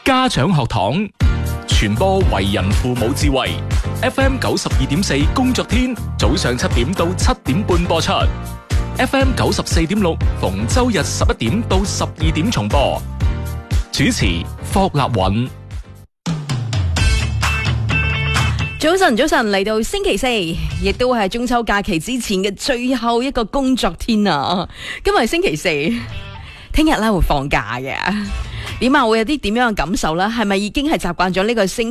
家長學堂，傳播為人父母智慧。FM 92.4工作天，早上7點到7點半播出。FM 94.6逢周日11點到12點重播。主持霍立允。 早晨，嚟到星期四，亦都係中秋假期之前嘅最後一個工作天啊！今日係星期四，聽日咧會放假嘅。點啊？會有啲點樣嘅感受咧？係咪已經係習慣咗呢個星